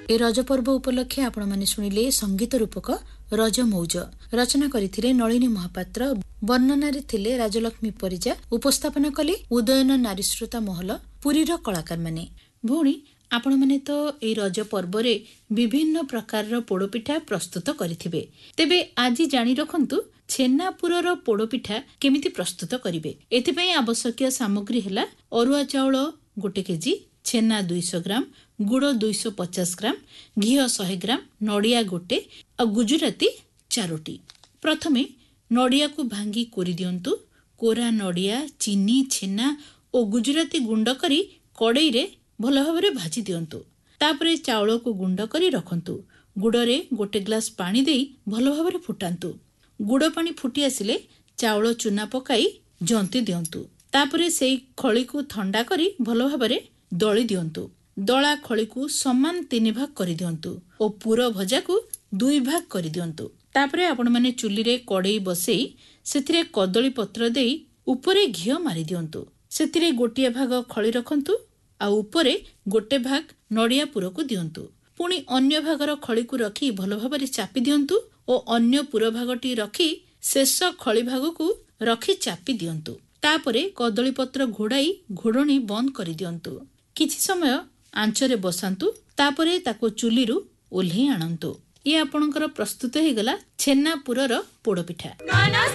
ए रज पर्व उपलक्षे आपण माने सुनिले संगीत रूपक रज मौज रचना करथिले नलिनी महापात्र वर्णनारे थिले राजलक्ष्मी परिजा उपस्थापन कले उदयन नारीश्रोता महल पुरीर कलाकार माने। भौणी आपण माने तो ए रज पर्व रे विभिन्न प्रकार पोड़पिठा प्रस्तुत करिथिबे, तेबे आज जानि रखंतु छेनापुरर पोड़पिठा केमिति प्रस्तुत करिवे। एथिपई आवश्यक सामग्री हैला अरुआ चाउल 1 केजी, छेना 200 ग्राम, गुड़ 250 ग्राम, घी 100 ग्राम, नड़िया 1 और गुजराती 4टी। प्रथमे नड़िया को भांगी कोरी दियंतु। कोरा नड़िया, चीनी, छेना और गुजराती गुंड करी कड़ई रे भल भाबरे भाजी दियंतु। तापरे चाउल को गुंड करी रखंतु। गुड़रे 1 ग्लास पानी देई भल भाबरे फुटांतु। गुड़ पानी फुटी आसिले चाउल चूना पकाई जंती दियंतु। तापरे सेई खळी को ठंडा करी भल भाबरे दली दियंतु। दला खळी को समान 3 भाग करि दियंतु और पूरा भजा को 2 भाग करि दियंतु। तापरे आपण माने चुली रे कड़ई बसेई सेथिरे कदली पत्र देई ऊपरे घी मारि दियंतु। सेथिरे गोटिए भाग खळी रखंतु आ ऊपरे 1 भाग नड़िया पुर को दियंतु। पुणी अन्य भागर खळी को रखी भल भाबरे चापी दियंतु और अन्य पुर भागटी रखी शेष खळी भाग को रखी चापी दियंतु। तापरे कदली पत्र घोड़ाई घोड़णी बंद करि दियंतु। किछि समय आंचरे बसांतु। तापरे ताको चुलीरु ओल्हे आणंतु। ये आपणकर प्रस्तुत हे गला छेनापुरर पोड़पिठा।